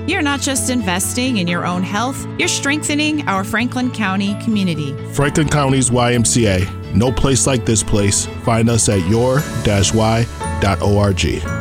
You're not just investing in your own health, you're strengthening our Franklin County community. Franklin County's YMCA. No place like this place. Find us at your-y.org.